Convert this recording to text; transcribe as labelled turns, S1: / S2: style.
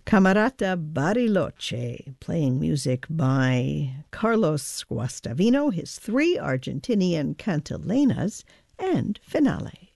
S1: Camerata Bariloche, playing music by Carlos Guastavino, his three Argentinian cantilenas, and Finale.